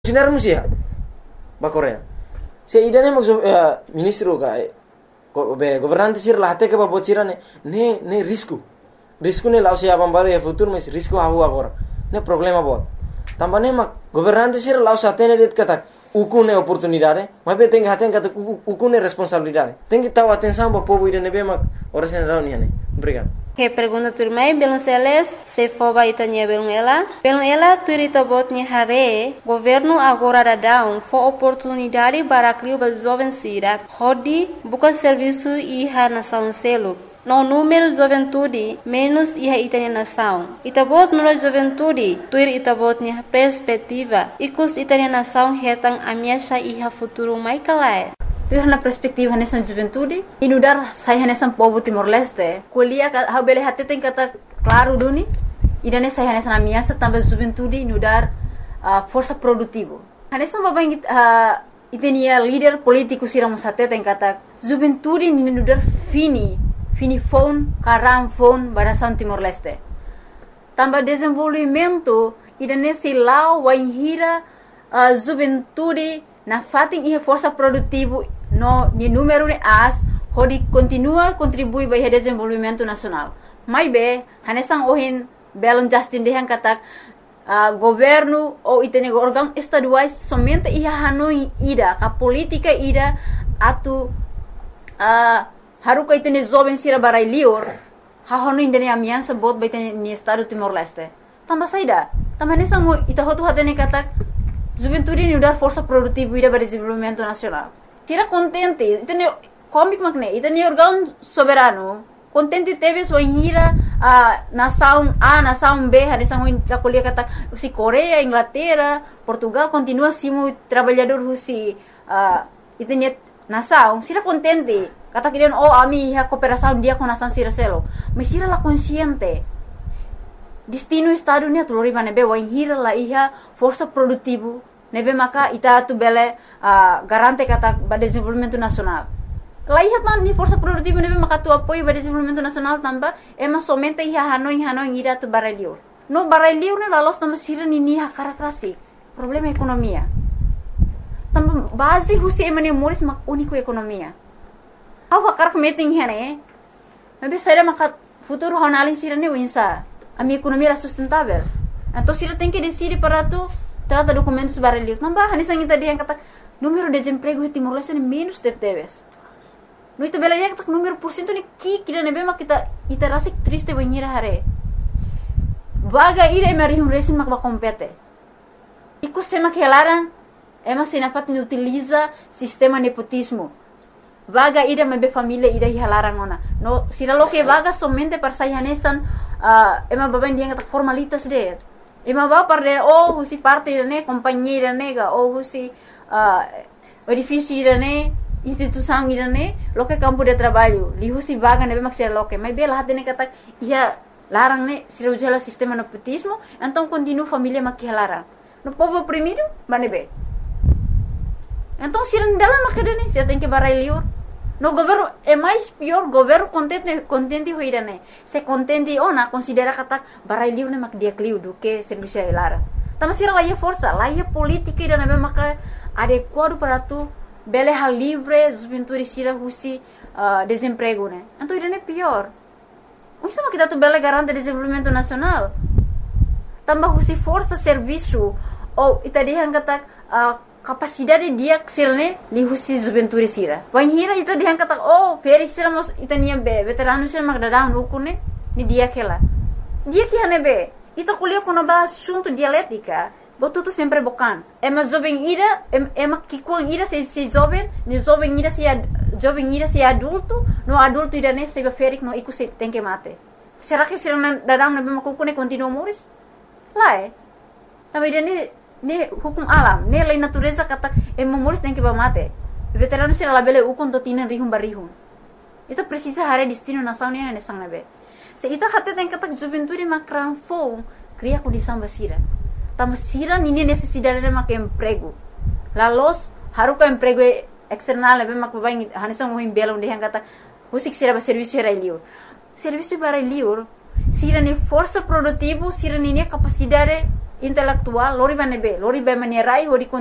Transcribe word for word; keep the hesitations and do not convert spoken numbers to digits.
Sinar musia ba Korea se idane mag ministro ka ko be governante sir lahte ke ba bocira ne ne ne risco risco ne lao se abam bare futuro mes risco hawa agora ne problema bot tambane mag governante sir lao satene det kata ukune oportunidade mas be tem haten kata ukune responsabilidade tem que taw atenção ba povo idane be mag ora sen rauni ne obrigado. Que pergunta turmai belum seles se foba itanya belum ela belum ela turita botnya hare governo agora dadão fo oportunidade para criar ba jovem sira hodi buka serviço iha nação selo no número juventude menos iha itanya nação itabot no juventude tuir itabotnya perspectiva ikus itanya nação hetang amiasha iha futuro mai kalai. Tuh na perspektif hanesan juventude inudar saya hanesan povo Timor-Leste kuliah ha bele hati tem kata claro duni idane saya hanesan amiasa tambah juventude inudar uh, força produtivo hanesan baba ingit uh, itenia líder político siramos hati tem kata juventude inudar fini fini phone karam phone barasan Timor-Leste tambah desenvolvimento idane silau waihira uh, juventude na fating iha força produtivo no ni número de as hodi continua contribui para o desenvolvimento nacional. Mai be hanesan ohin belon Justin dehan katak uh, governo ou itene órgão estaduais somente iha hanoi ida ka política ida atu uh, haruka itene jovem sira barai lior ha hanoi indene amiança bot ba itene ni estado Timor-Leste. Tamba saida tamba hanesan mo ita hotu hatene katak juventude ni udar força produtiva ida para o desenvolvimento nacional. Tira contente, itene comic magne, itene órgão soberano, contente teve sua hira a nação A, nação B, a nação da colia kata si Coreia, Inglaterra, Portugal continua simu trabalhador husi uh, itene nação, sira contente, kata kirian oh ami ha cooperação dia com nação sira selo, mas sira la consciente. Destino estado ni atulori bane be wa hira la iha força produtivo nebe maka ita tu bele uh, garante kata ba desenvolvimento nacional. La iha tan ni força produtivo nebe maka tu apoio ba desenvolvimento nacional tamba ema somente iha hanoi hanoi ira tu baralior. No baralior ne la los tamba sira ni ni ha karakrasi. Problema economia. Tamba base husi emane moris mak único economia. Awa karak meeting hene. Nebe saira maka futuro honalin sira ne winsa. A minha economia era sustentável. Então, se ela tem que decidir para tu trata documentos baralhos. Não vai, nem sangue tadi yang kata número de desemprego em Timor-Leste é menos de teves. No itu bela yang kata número por cento ni ki kira nebe mak kita ita rasik triste banhira hare. Vaga ira emari um resin mak ba compete. Iku sema que elaran ema sinafat ni utiliza sistema nepotismo. Vaga ida mebe família ida hilarang ona. No sira lo que vaga somente para sayanesan uh, ema baben dia kata formalitas de. Ema ba para oh husi parte ne companhia nega oh husi uh, edifício ida ne instituição ida ne lo que campo de trabalho. Li husi vaga nebe mak sira lo que mai bela hatene kata ia larang ne sira ujala sistema nepotismo, então continua família mak hilarang. No povo oprimido, manebe. Então, se não dela macadene, se tem que barai liur. No governo é mais pior, governo contente contente hoira né. Se contente ona considera kata barai liur ne mak dia kliu do que serviço é lara. Tama sira lá é força, lá é política ida ne mak adequado para tu bele hal livre, juventude sira husi uh, desemprego né. Então ida ne pior. O isso kita tu bele garante desenvolvimento nacional. Tambah husi força serviço ou itadihan kata uh, capacidade dia ksilne li husi juventude sira. Wan hira ita dihan kata oh feri sira mos ita niya be veterano sira magdadang ukune ni dia kela. Dia que hane be ita kuliah kono ba assunto dialética. Botu tu sempre bocan. Ema jovem ira ema kikuang ira se se jovem ni jovem ira se jovem ira se adulto no adulto ira ne se ferik no iku se tem que mate. Será que sira dadang na be makukune continua moris? Lá é. Também dia ne hukum alam, ne lei natureza kata e memoris tem que mate. Veterano sira labele ukon to tinan rihum barihum. Itu precisa hare destino nação ne ne sang nabe. Se ita kata tem kata juventude makran fong cria condição basira. Tama sira nini necessidade de mak emprego. La los haruka emprego external nabe mak babai hanisang mohim belon de kata usik sira ba serviço era liur. Serviço para liur sira ne força produtivo, sira nini capacidade intelektual lori bane be lori be manierai hodi